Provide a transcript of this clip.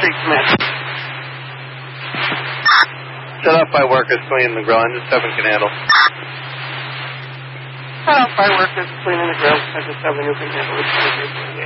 Smith. Set off by workers cleaning the grill. Engine 7 can handle. Set off by workers cleaning the grill. Engine 7 you can handle.